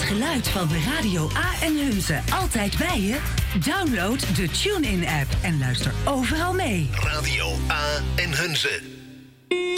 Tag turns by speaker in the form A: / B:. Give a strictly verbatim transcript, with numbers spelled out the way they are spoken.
A: geluid van Radio A en Hunze altijd bij je? Download de TuneIn-app en luister overal mee.
B: Radio A en Hunze.